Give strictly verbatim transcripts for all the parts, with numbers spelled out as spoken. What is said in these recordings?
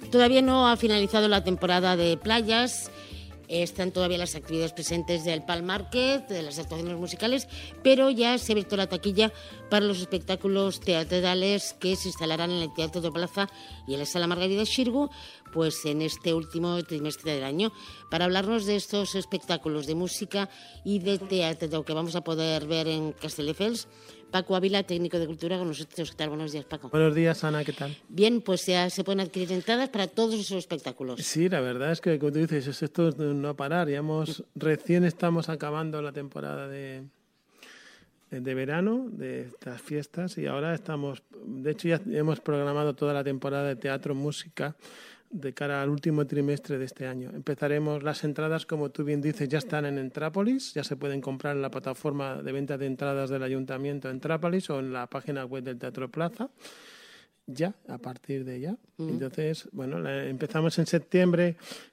Todavía no ha finalizado la temporada de playas. Están todavía las actividades presentes del Palm Market, de las actuaciones musicales, pero ya se ha abierto la taquilla para los espectáculos teatrales que se instalarán en el Teatro de Plaza y en la Sala Margarida Xirgu, pues en este último trimestre del año. Para hablarnos de estos espectáculos de música y de teatro que vamos a poder ver en Castelldefels, Paco Ávila, técnico de cultura, con nosotros. ¿Qué tal? Buenos días, Paco. Buenos días, Ana, ¿qué tal? Bien, pues ya se pueden adquirir entradas para todos esos espectáculos. Sí, la verdad es que, como tú dices, esto es de no parar. Ya hemos, recién estamos acabando la temporada de, de verano, de estas fiestas, y ahora estamos, de hecho ya hemos programado toda la temporada de teatro, música, de cara al último trimestre de este año. Empezaremos las entradas, como tú bien dices, ya están en Entrápolis, ya se pueden comprar en la plataforma de venta de entradas del Ayuntamiento Entrápolis o en la página web del Teatro Plaza, ya, a partir de ya. Mm. Entonces, bueno, la, empezamos en septiembre.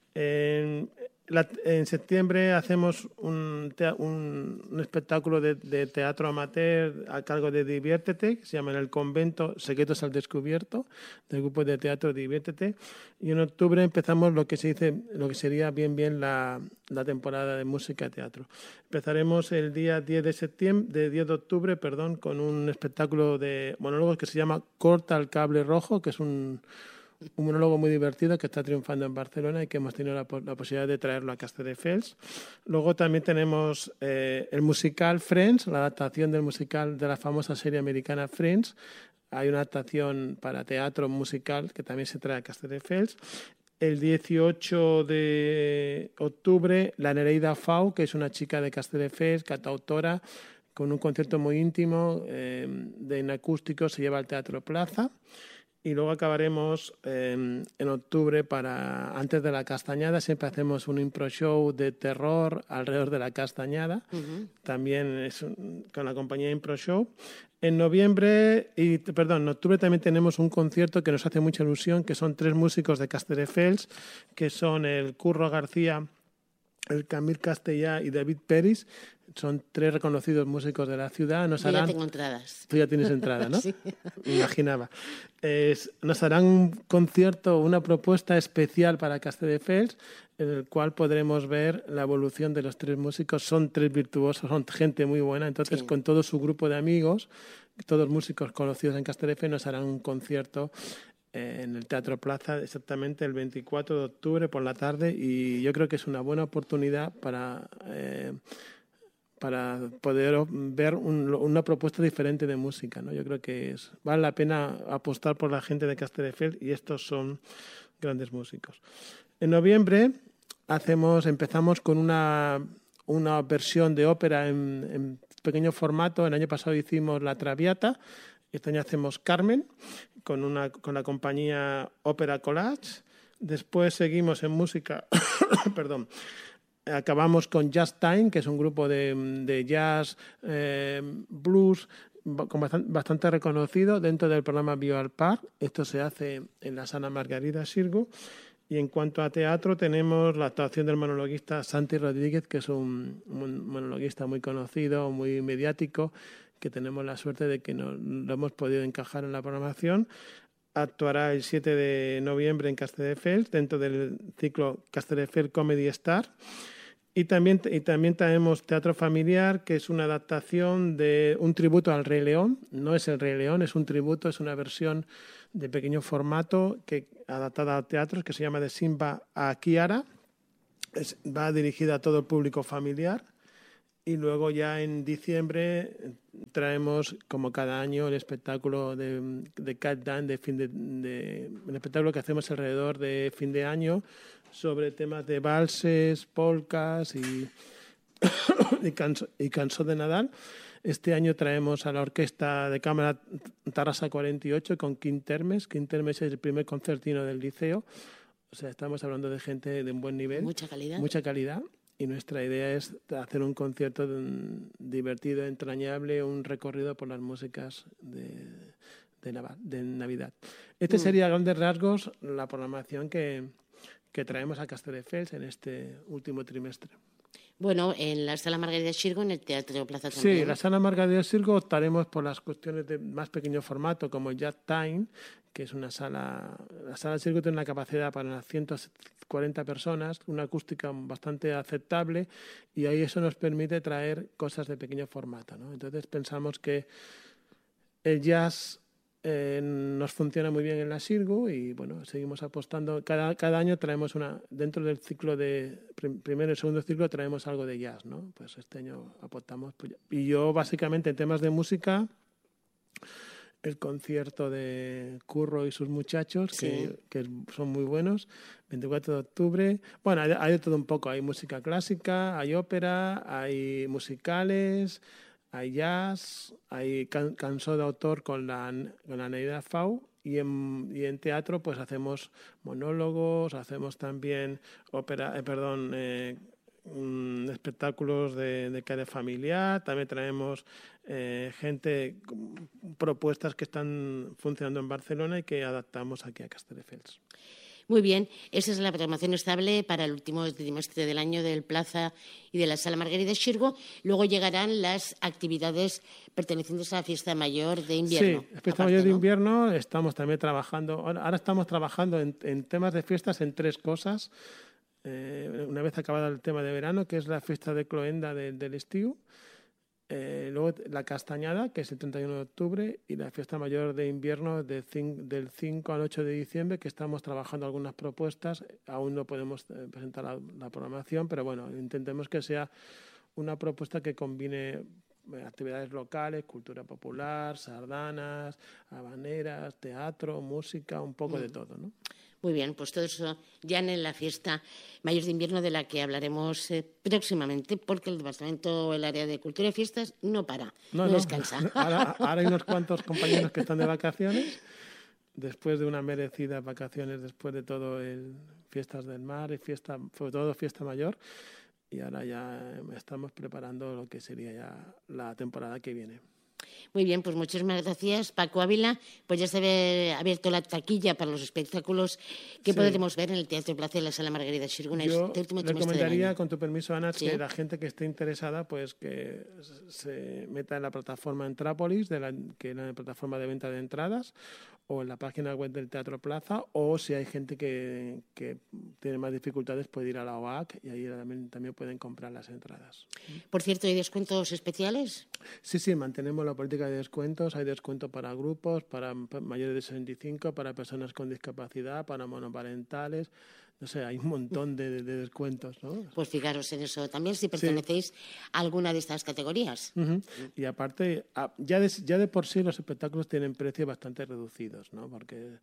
En, la, en septiembre hacemos un, un, un espectáculo de, de teatro amateur a cargo de Diviértete, que se llama En el Convento Secretos al Descubierto, del grupo de teatro Diviértete. Y en octubre empezamos lo que se dice, lo que sería bien bien la, la temporada de música y teatro. Empezaremos el día diez de septiembre, de diez de octubre, perdón, con un espectáculo de monólogos que se llama Corta el cable rojo, que es un un monólogo muy divertido que está triunfando en Barcelona y que hemos tenido la, la posibilidad de traerlo a Castelldefels. Luego también tenemos eh, el musical Friends, la adaptación del musical de la famosa serie americana Friends. Hay una adaptación para teatro musical que también se trae a Castelldefels. El dieciocho de octubre, la Nereida Fau, que es una chica de Castelldefels, cantautora, con un concierto muy íntimo eh, de en acústico, se lleva al Teatro Plaza. Y luego acabaremos eh, en octubre, para antes de la Castañada, siempre hacemos un impro show de terror alrededor de la Castañada, uh-huh. También es un, con la compañía Impro Show. En noviembre, y perdón, en octubre también tenemos un concierto que nos hace mucha ilusión, que son tres músicos de Castelldefels, que son el Curro García, el Camil Castellà y David Peris. Son tres reconocidos músicos de la ciudad. Nos Yo harán... ya tengo entradas. Tú ya tienes entrada, ¿no? Sí. Me imaginaba. Es, nos harán un concierto, una propuesta especial para Castelldefels, en el cual podremos ver la evolución de los tres músicos. Son tres virtuosos, son gente muy buena. Entonces, sí, con todo su grupo de amigos, todos músicos conocidos en Castelldefels, nos harán un concierto en el Teatro Plaza exactamente el veinticuatro de octubre por la tarde, y yo creo que es una buena oportunidad para... Eh, para poder ver un, una propuesta diferente de música, ¿no? Yo creo que es, vale la pena apostar por la gente de Castelldefels, y estos son grandes músicos. En noviembre hacemos, empezamos con una, una versión de ópera en, en pequeño formato. El año pasado hicimos La Traviata, este año hacemos Carmen con, una, con la compañía Ópera Collage. Después seguimos en música, perdón, acabamos con Jazz Time, que es un grupo de, de jazz, eh, blues, con bastante, bastante reconocido dentro del programa Bioal Park. Esto se hace en la Sala Margarida Xirgu. Y en cuanto a teatro, tenemos la actuación del monologuista Santi Rodríguez, que es un, un monologuista muy conocido, muy mediático, que tenemos la suerte de que nos, lo hemos podido encajar en la programación. Actuará el siete de noviembre en Castelldefels, dentro del ciclo Castelldefels Comedy Star. Y también, y también tenemos Teatro Familiar, que es una adaptación de un tributo al Rey León. No es el Rey León, es un tributo, es una versión de pequeño formato que adaptada a teatro, que se llama De Simba a Kiara. Es, va dirigida a todo el público familiar. Y luego ya en diciembre traemos, como cada año, el espectáculo de, de Cat Dan, de fin de, de, un espectáculo que hacemos alrededor de fin de año sobre temas de valses, polcas y, y, canso, y canso de Nadal. Este año traemos a la Orquesta de Cámara Tarrasa cuarenta y ocho con Quint Termes. Quint Termes es el primer concertino del liceo. O sea, estamos hablando de gente de un buen nivel. Mucha calidad. Mucha calidad. Y nuestra idea es hacer un concierto divertido, entrañable, un recorrido por las músicas de, de, Nav- de Navidad. Este mm. sería, a grandes rasgos, la programación que, que traemos a Castelldefels en este último trimestre. Bueno, en la Sala Margarida Xirgo, en el Teatro Plaza Sí, también. en la Sala Margarida Xirgo optaremos por las cuestiones de más pequeño formato, como Jazz Time, que es una sala... La Sala Xirgo tiene una capacidad para unas ciento cuarenta personas, una acústica bastante aceptable, y ahí eso nos permite traer cosas de pequeño formato, ¿no? Entonces pensamos que el jazz eh, nos funciona muy bien en la Xirgo y bueno, seguimos apostando. Cada, cada año traemos una, dentro del ciclo de prim, primero y segundo ciclo traemos algo de jazz, ¿no? Pues este año apostamos. Pues, y yo básicamente en temas de música, el concierto de Curro y sus muchachos, Sí. que, que son muy buenos, veinticuatro de octubre. Bueno, hay, hay de todo un poco, hay música clásica, hay ópera, hay musicales, hay jazz, hay can, cançó d'autor con la, con la Neida Fau, y en, y en teatro pues hacemos monólogos, hacemos también ópera, eh, perdón, eh, mm, espectáculos de, de carácter familiar, también traemos eh, gente, propuestas que están funcionando en Barcelona y que adaptamos aquí a Castelldefels. Muy bien, esa es la programación estable para el último trimestre del año del Plaza y de la Sala Margarida Xirgo. Luego llegarán las actividades pertenecientes a la Fiesta Mayor de Invierno. Sí, la Fiesta Mayor de Invierno estamos también trabajando, ahora estamos trabajando en, en temas de fiestas en tres cosas. Eh, una vez acabado el tema de verano, que es la fiesta de Cloenda de, del estiu, eh, luego la Castañada, que es el treinta y uno de octubre, y la fiesta mayor de invierno de cinco, del cinco al ocho de diciembre, que estamos trabajando algunas propuestas. Aún no podemos presentar la, la programación, pero bueno, intentemos que sea una propuesta que combine actividades locales, cultura popular, sardanas, habaneras, teatro, música, un poco mm. de todo, ¿no? Muy bien, pues todo eso ya en la fiesta mayor de invierno, de la que hablaremos eh, próximamente, porque el Departamento, el área de Cultura y Fiestas, no para, no, no, no descansa. Ahora, ahora hay unos cuantos compañeros que están de vacaciones, después de unas merecidas vacaciones, después de todo el Fiestas del Mar y fiesta, sobre todo Fiesta Mayor, y ahora ya estamos preparando lo que sería ya la temporada que viene. Muy bien, pues muchísimas gracias, Paco Ávila. Pues ya se ha abierto la taquilla para los espectáculos que sí. podremos ver en el Teatro Plaza de la Sala Margarida Xirgo. Yo este último recomendaría, con tu permiso, Ana, ¿sí? que la gente que esté interesada, pues que se meta en la plataforma Entrápolis, de la, que es la plataforma de venta de entradas, o en la página web del Teatro Plaza, o si hay gente que, que tiene más dificultades, puede ir a la O A C y ahí también, también pueden comprar las entradas. Por cierto, ¿hay descuentos especiales? Sí, sí, mantenemos la política de descuentos. Hay descuento para grupos, para mayores de sesenta y cinco, para personas con discapacidad, para monoparentales. No sé, hay un montón de, de descuentos, ¿no? Pues fijaros en eso también, si pertenecéis sí. a alguna de estas categorías. Uh-huh. Y aparte, ya de, ya de por sí los espectáculos tienen precios bastante reducidos, ¿no? Porque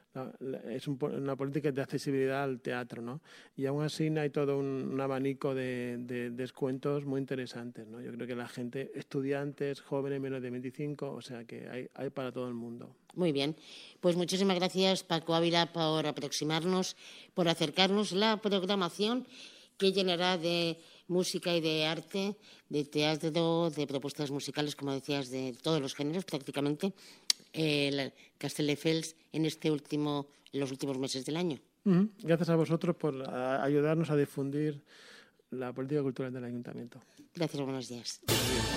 es un, una política de accesibilidad al teatro, ¿no? Y aún así hay todo un, un abanico de, de descuentos muy interesantes, ¿no? Yo creo que la gente, estudiantes, jóvenes, menos de veinticinco, o sea que hay, hay para todo el mundo. Muy bien. Pues muchísimas gracias, Paco Ávila, por aproximarnos, por acercarnos la programación que llenará de música y de arte, de teatro, de propuestas musicales, como decías, de todos los géneros prácticamente, eh, Castelldefels en este último, en los últimos meses del año. Uh-huh. Gracias a vosotros por a, ayudarnos a difundir la política cultural del Ayuntamiento. Gracias, buenos días.